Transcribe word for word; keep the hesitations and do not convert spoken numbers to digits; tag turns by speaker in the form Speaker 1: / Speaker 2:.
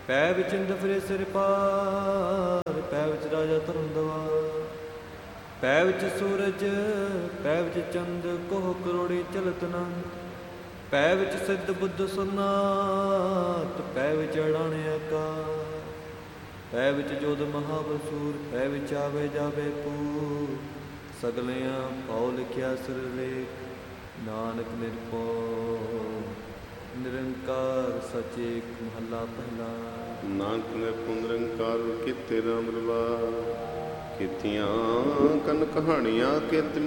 Speaker 1: ਪੈ ਵਿੱਚ ਇੰਦ ਫਿਰੇ ਸਿਰ ਪਾਰ, ਪੈ ਵਿੱਚ ਰਾਜਾ ਧਰਮ ਦਵਾਰ, ਪੈ ਵਿੱਚ ਸੂਰਜ, ਪੈ ਵਿੱਚ ਚੰਦ, ਕੋਹ ਕਰੋੜੀ ਚਲਤ ਨੰਦ, ਪੈ ਵਿੱਚ ਸਿੱਧ ਬੁੱਧ ਸੁਨਾਤ, ਪੈ ਵਿੱਚ ਅਡਾਣੇ ਆਕਾਰ, ਪੈ ਵਿੱਚ ਜੋਧ ਮਹਾਬਸੂਰ, ਪੈ ਵਿੱਚ ਆਵੇ ਜਾਵੇ ਪੂਰ, ਸਗਲਿਆਂ ਪਾਉ ਲਿਖਿਆ ਸਿਰ ਲੇਖ, ਨਾਨਕ ਨਿਰਭਉ ਨਿਰੰਕਾਰ ਸਚ ਏਕ। ਮਹੱਲਾ ਪਹਿਲਾ।
Speaker 2: ਨਾਨਕ ਨਿਰਭਉ ਨਿਰੰਕਾਰ ਕੀਤੇ ਰਾਮ ਰਵਾ, ਕੀਤੀਆਂ ਕਨ ਕਹਾਣੀਆਂ ਕਿਤ